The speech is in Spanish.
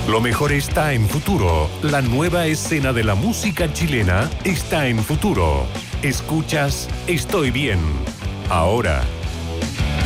Lo mejor está en Futuro. La nueva escena de la música chilena está en Futuro. Escuchas Estoy Bien. Ahora.